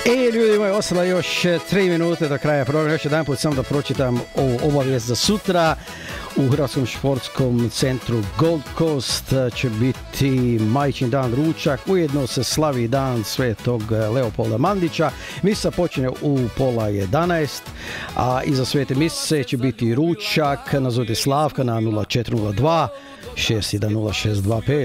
Ljudi moji, ostalo još 3 minute do kraja programa. Još jedan put samo da pročitam ovu obavijest za sutra. U Hrvatskom športskom centru Gold Coast će biti Majčin dan ručak, ujedno se slavi dan Svetog Leopolda Mandića. Misa počinje u 10:30, a iza svete mise će biti ručak. Nazovite Slavka na 0402 610 625.